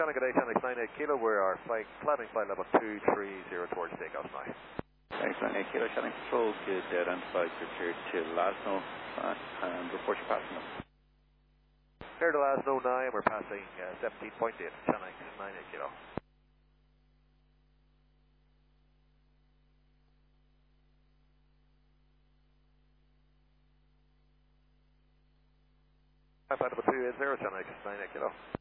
Channel good day, Channel 98 Kilo, we are climbing flight level 230 towards takeoff now. Thanks, 98 Kilo, Channel Control, good identified, prepared to Lasno, and report your passing them. Clear to Lasno now, and we're passing 17.8, Channel 98 Kilo. Flight level 280, Channel 98 Kilo.